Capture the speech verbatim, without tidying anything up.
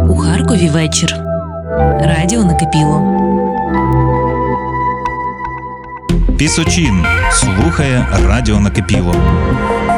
У Харкові вечір. Радіо накипіло. Пісочин слухає радіо накипіло.